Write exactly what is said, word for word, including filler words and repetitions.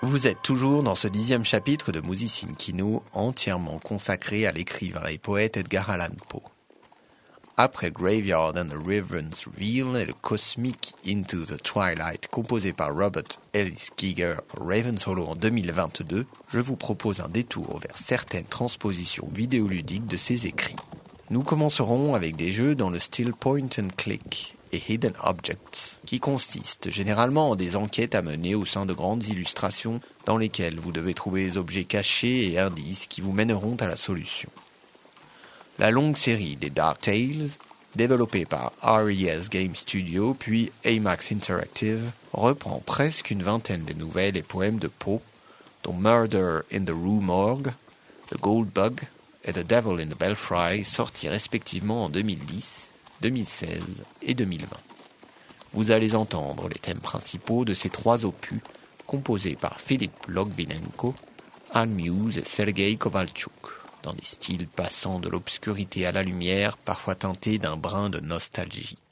Vous êtes toujours dans ce dixième chapitre de Muzisin Kino, entièrement consacré à l'écrivain et poète Edgar Allan Poe. Après Graveyard and the Reverend's Reveal et le cosmique Into the Twilight composé par Robert Ellis Giger pour Raven's Hollow en deux mille vingt-deux, je vous propose un détour vers certaines transpositions vidéoludiques de ses écrits. Nous commencerons avec des jeux dans le style point and click et hidden objects, qui consistent généralement en des enquêtes à mener au sein de grandes illustrations dans lesquelles vous devez trouver des objets cachés et indices qui vous mèneront à la solution. La longue série des Dark Tales, développée par R E S Game Studio puis Amax Interactive, reprend presque une vingtaine de nouvelles et poèmes de Poe, dont Murder in the Rue Morgue, The Gold Bug et The Devil in the Belfry, sortis respectivement en deux mille dix, deux mille seize et deux mille vingt. Vous allez entendre les thèmes principaux de ces trois opus, composés par Philipp Logvinenko, Anne Muse et Sergei Kovalchuk, dans des styles passant de l'obscurité à la lumière, parfois teintés d'un brin de nostalgie.